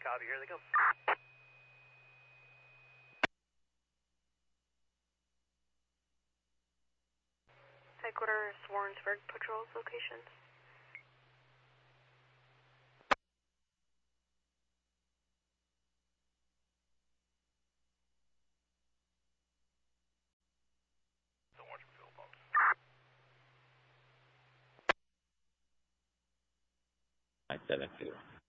Copy, here they come. Headquarters, Warrensburg Patrol's locations. The Warrensburg fuel pumps. I 7-2.